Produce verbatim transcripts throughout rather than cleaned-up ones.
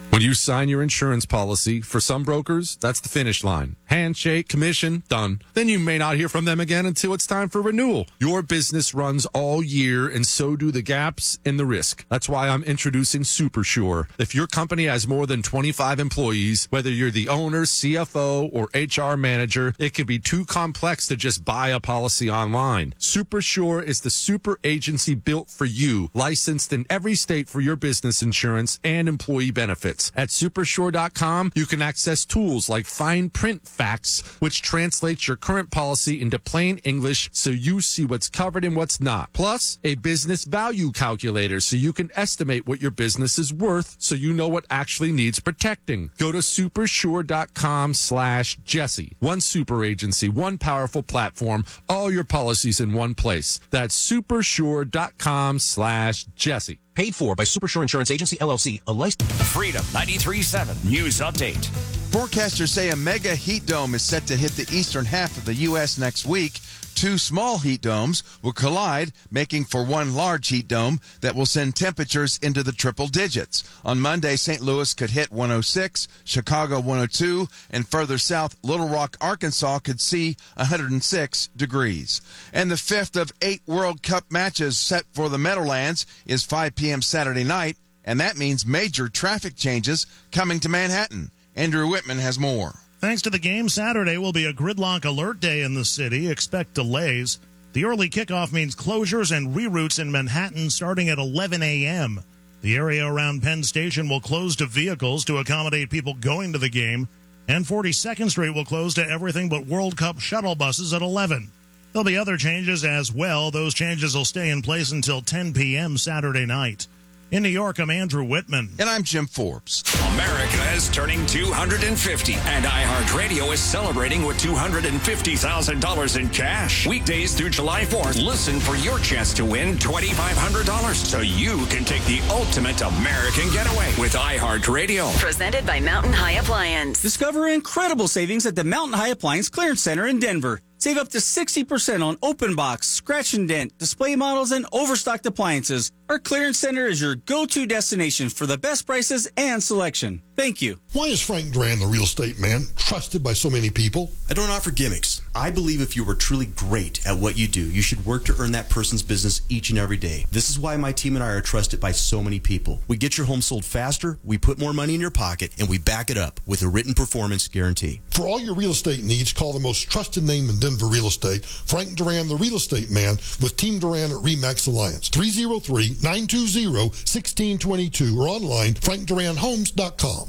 When you sign your insurance policy, for some brokers, that's the finish line. Handshake, commission, done. Then you may not hear from them again until it's time for renewal. Your business runs all year, and so do the gaps and the risk. That's why I'm introducing SuperSure. If your company has more than twenty-five employees, whether you're the owner, C F O, or H R manager, it can be too complex to just buy a policy online. SuperSure is the super agency built for you, licensed in every state for your business insurance and employee benefits. At supersure dot com, you can access tools like fine print facts, which translates your current policy into plain English so you see what's covered and what's not. Plus, a business value calculator so you can estimate what your business is worth so you know what actually needs protecting. Go to supersure dot com slash Jesse. One super agency, one powerful platform, all your policies in one place. That's supersure dot com slash Jesse. Paid for by Supersure Insurance Agency, L L C, a licensed... Freedom ninety-three point seven News Update. Forecasters say a mega heat dome is set to hit the eastern half of the U S next week. Two small heat domes will collide, making for one large heat dome that will send temperatures into the triple digits. On Monday, Saint Louis could hit one oh six, Chicago one oh two, and further south, Little Rock, Arkansas could see one hundred six degrees. And the fifth of eight World Cup matches set for the Meadowlands is five p.m. Saturday night, and that means major traffic changes coming to Manhattan. Andrew Whitman has more. Thanks to the game, Saturday will be a gridlock alert day in the city. Expect delays. The early kickoff means closures and reroutes in Manhattan starting at eleven a.m. The area around Penn Station will close to vehicles to accommodate people going to the game, and forty-second Street will close to everything but World Cup shuttle buses at eleven. There'll be other changes as well. Those changes will stay in place until ten p.m. Saturday night. In New York, I'm Andrew Whitman. And I'm Jim Forbes. America is turning two hundred fifty, and iHeartRadio is celebrating with two hundred fifty thousand dollars in cash. Weekdays through July fourth, listen for your chance to win twenty-five hundred dollars so you can take the ultimate American getaway with iHeartRadio. Presented by Mountain High Appliance. Discover incredible savings at the Mountain High Appliance Clearance Center in Denver. Save up to sixty percent on open box, scratch and dent, display models, and overstocked appliances. Our clearance center is your go-to destination for the best prices and selection. Thank you. Why is Frank Duran the real estate man, trusted by so many people? I don't offer gimmicks. I believe if you were truly great at what you do, you should work to earn that person's business each and every day. This is why my team and I are trusted by so many people. We get your home sold faster, we put more money in your pocket, and we back it up with a written performance guarantee. For all your real estate needs, call the most trusted name in Denver real estate, Frank Duran, the real estate man, with Team Duran at RE/MAX Alliance. three oh three, nine two zero, one six two two or online, frank duran homes dot com.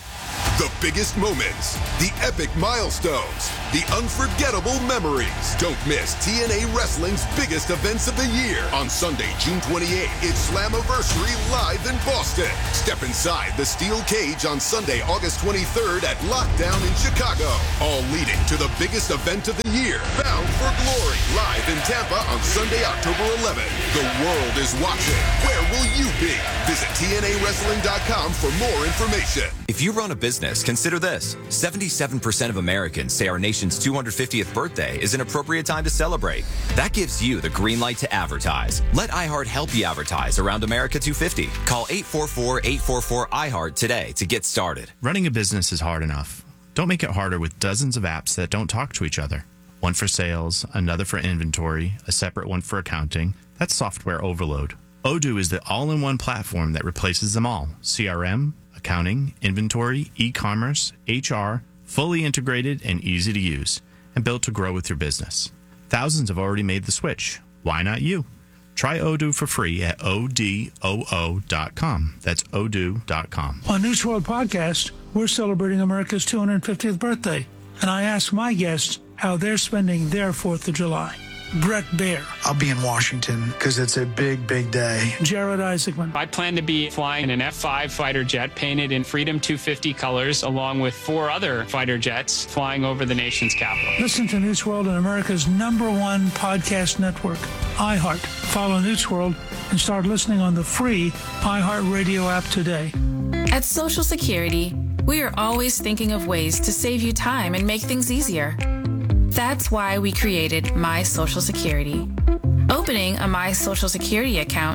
The biggest moments, the epic milestones, the unforgettable memories. Don't miss T N A Wrestling's biggest events of the year. On Sunday, June twenty-eighth, it's Slammiversary live in Boston. Step inside the steel cage on Sunday, August twenty-third at Lockdown in Chicago. All leading to the biggest event of the year, Bound for Glory, live in Tampa on Sunday, October eleventh. The world is watching. Where will you be? Visit T N A wrestling dot com for more information. If you run a business, consider this. seventy-seven percent of Americans say our nation's two hundred fiftieth birthday is an appropriate time to celebrate. That gives you the green light to advertise. Let iHeart help you advertise around America two fifty. Call eight four four, eight four four, I heart today to get started. Running a business is hard enough. Don't make it harder with dozens of apps that don't talk to each other. One for sales, another for inventory, a separate one for accounting. That's software overload. Odoo is the all-in-one platform that replaces them all. C R M, accounting, inventory, e-commerce, H R, fully integrated and easy to use, and built to grow with your business. Thousands have already made the switch. Why not you? Try Odoo for free at O D O O dot com. That's odoo dot com. On News World Podcast, we're celebrating America's two hundred fiftieth birthday, and I ask my guests how they're spending their fourth of July. Brett Baer. I'll be in Washington because it's a big, big day. Jared Isaacman. I plan to be flying an F five fighter jet painted in Freedom two fifty colors, along with four other fighter jets flying over the nation's capital. Listen to News World on America's number one podcast network, iHeart. Follow News World and start listening on the free iHeartRadio app today. At Social Security, we are always thinking of ways to save you time and make things easier. That's why we created My Social Security. Opening a My Social Security account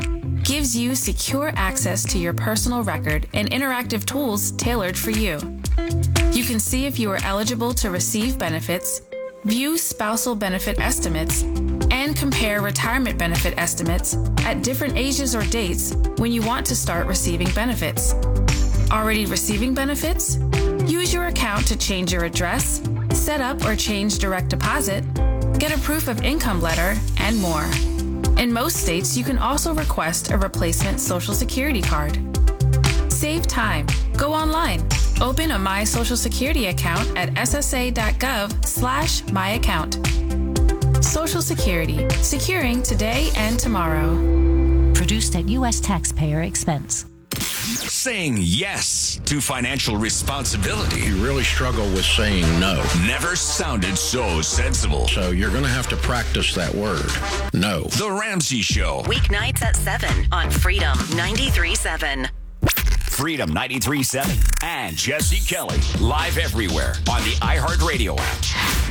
gives you secure access to your personal record and interactive tools tailored for you. You can see if you are eligible to receive benefits, view spousal benefit estimates, and compare retirement benefit estimates at different ages or dates when you want to start receiving benefits. Already receiving benefits? Use your account to change your address, set up or change direct deposit, get a proof of income letter, and more. In most states, you can also request a replacement Social Security card. Save time. Go online. Open a My Social Security account at ssa.gov slash my account. Social Security. Securing today and tomorrow. Produced at U S taxpayer expense. Saying yes to financial responsibility. You really struggle with saying no. Never sounded so sensible. So you're going to have to practice that word. No. The Ramsey Show. Weeknights at seven on Freedom ninety-three point seven. Freedom ninety-three point seven and Jesse Kelly. Live everywhere on the iHeartRadio app.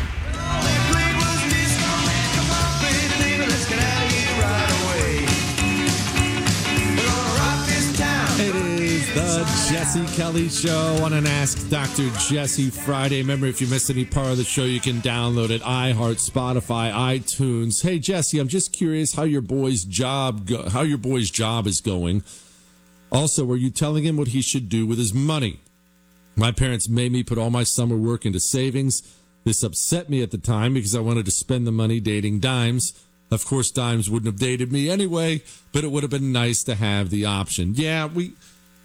It is the Jesse Kelly Show on an Ask Doctor Jesse Friday. Remember, if you missed any part of the show, you can download it, iHeart, Spotify, iTunes. Hey, Jesse, I'm just curious how your boy's job go- how your boy's job is going. Also, were you telling him what he should do with his money? My parents made me put all my summer work into savings. This upset me at the time because I wanted to spend the money dating Dimes. Of course, Dimes wouldn't have dated me anyway, but it would have been nice to have the option. Yeah, we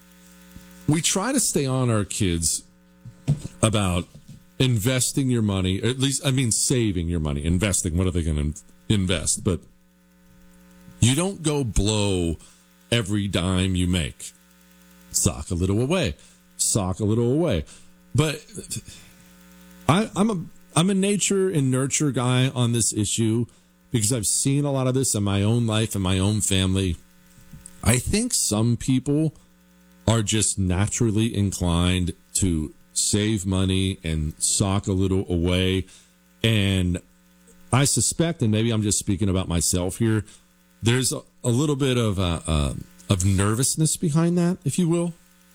we try to stay on our kids about investing your money, or at least, I mean, saving your money. Investing, what are they going to invest? But you don't go blow every dime you make. Sock a little away. Sock a little away. But I, I'm a I'm a nature and nurture guy on this issue because I've seen a lot of this in my own life and my own family. I think some people are just naturally inclined to save money and sock a little away. And I suspect, and maybe I'm just speaking about myself here, there's a, a little bit of uh, uh, of nervousness behind that, if you will.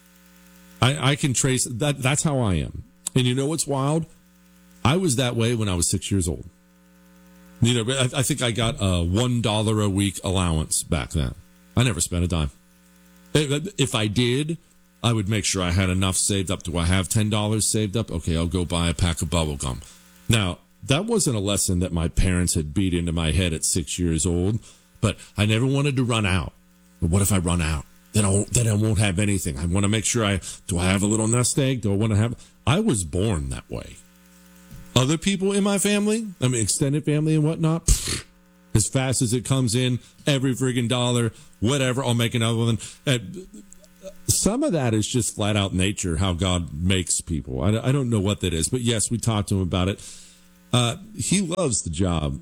I, I can trace that. That's how I am. And you know what's wild? I was that way when I was six years old. You know, I, I think I got a one dollar a week allowance back then. I never spent a dime. If, if I did, I would make sure I had enough saved up. Do I have ten dollars saved up? Okay, I'll go buy a pack of bubble gum. Now, that wasn't a lesson that my parents had beat into my head at six years old, but I never wanted to run out. But what if I run out? Then I won't, then I won't have anything. I want to make sure I, do I have a little nest egg? Do I want to have, I was born that way. Other people in my family, I mean, extended family and whatnot, pfft, as fast as it comes in, every friggin' dollar, whatever, I'll make another one. And some of that is just flat out nature, how God makes people. I, I don't know what that is, but yes, we talked to him about it. Uh, he loves the job.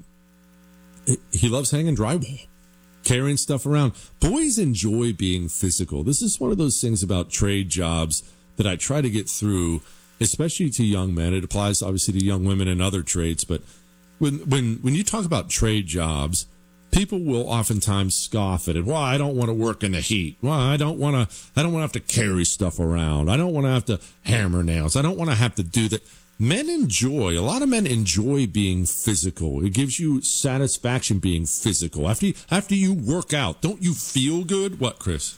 He loves hanging drywall, carrying stuff around. Boys enjoy being physical. This is one of those things about trade jobs that I try to get through, especially to young men. It applies obviously to young women and other trades, but when when when you talk about trade jobs, people will oftentimes scoff at it. Well, I don't want to work in the heat. Well, I don't want to I don't want to have to carry stuff around. I don't want to have to hammer nails. I don't want to have to do that. Men enjoy, a lot of men enjoy being physical. It gives you satisfaction being physical. After you, after you work out, don't you feel good? What, Chris?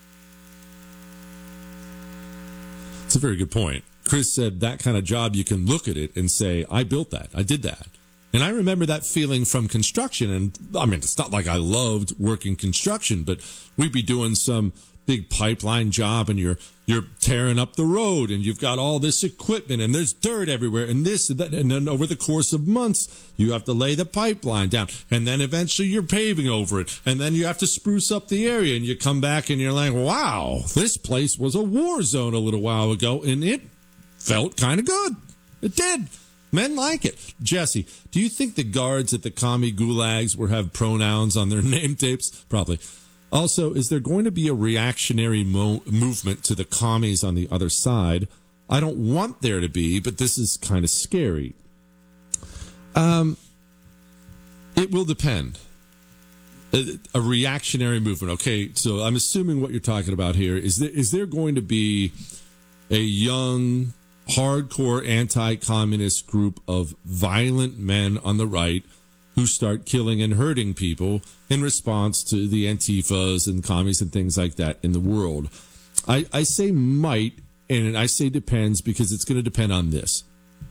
It's a very good point. Chris said that kind of job, you can look at it and say, I built that. I did that. And I remember that feeling from construction. And I mean, it's not like I loved working construction, but we'd be doing some big pipeline job and you're you're tearing up the road and you've got all this equipment and there's dirt everywhere and this and that. And then over the course of months, you have to lay the pipeline down. And then eventually you're paving over it. And then you have to spruce up the area and you come back and you're like, wow, this place was a war zone a little while ago. And it felt kind of good. It did. Men like it. Jesse, do you think the guards at the commie gulags will have pronouns on their name tapes? Probably. Also, is there going to be a reactionary mo- movement to the commies on the other side? I don't want there to be, but this is kind of scary. Um, it will depend. a, a reactionary movement. Okay, so I'm assuming what you're talking about here is there, is there going to be a young, hardcore anti-communist group of violent men on the right who start killing and hurting people in response to the Antifas and commies and things like that in the world? I, I say might, and I say depends, because it's going to depend on this.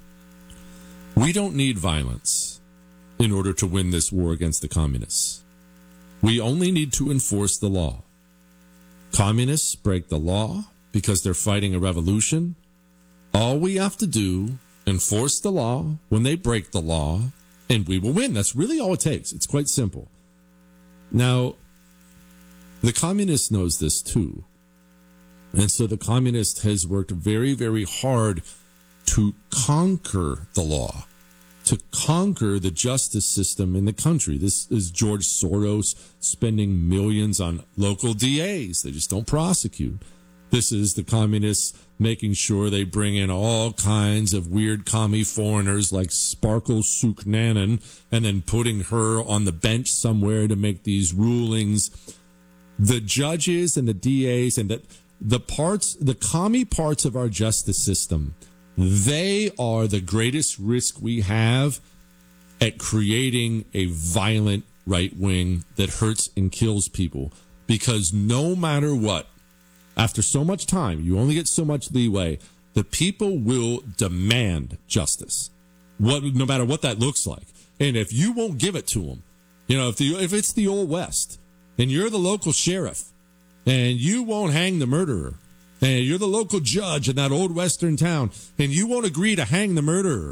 We don't need violence in order to win this war against the communists. We only need to enforce the law. Communists break the law because they're fighting a revolution. All we have to do, enforce the law when they break the law, and we will win. That's really all it takes. It's quite simple. Now, the communist knows this too. And so the communist has worked very, very hard to conquer the law, to conquer the justice system in the country. This is George Soros spending millions on local D As. They just don't prosecute. This is the communists making sure they bring in all kinds of weird commie foreigners like Sparkle Suknanen and then putting her on the bench somewhere to make these rulings. The judges and the D As and the, the parts, the commie parts of our justice system, they are the greatest risk we have at creating a violent right wing that hurts and kills people. Because no matter what, after so much time, you only get so much leeway, the people will demand justice, what, no matter what that looks like. And if you won't give it to them, you know, if the if it's the Old West and you're the local sheriff and you won't hang the murderer, and you're the local judge in that old western town and you won't agree to hang the murderer,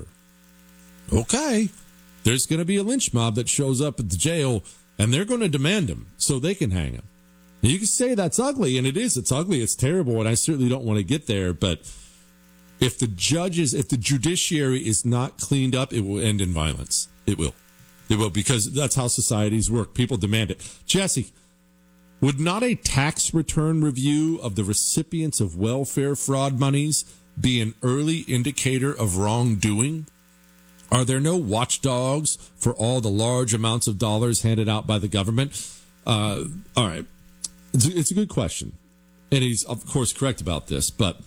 okay, there's going to be a lynch mob that shows up at the jail and they're going to demand him so they can hang him. You can say that's ugly, and it is. It's ugly. It's terrible, and I certainly don't want to get there. But if the judges, if the judiciary is not cleaned up, it will end in violence. It will. It will, because that's how societies work. People demand it. Jesse, would not a tax return review of the recipients of welfare fraud monies be an early indicator of wrongdoing? Are there no watchdogs for all the large amounts of dollars handed out by the government? Uh, all right. It's a, it's a good question. And he's, of course, correct about this. But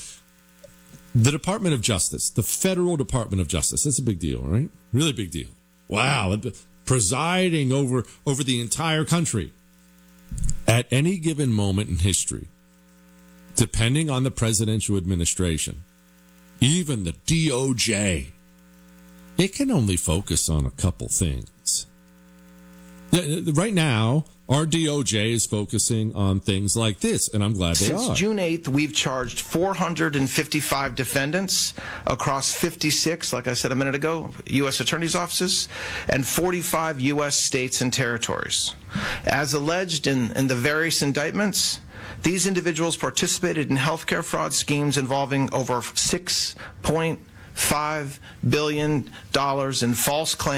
the Department of Justice, the Federal Department of Justice, that's a big deal, right? Really big deal. Wow. Presiding over, over the entire country. At any given moment in history, depending on the presidential administration, even the D O J, it can only focus on a couple things. Right now, our D O J is focusing on things like this, and I'm glad they Since are. Since June eighth, we've charged four hundred fifty-five defendants across fifty-six, like I said a minute ago, U S attorneys' offices, and forty-five U S states and territories. As alleged in, in the various indictments, these individuals participated in healthcare fraud schemes involving over six point five billion dollars in false claims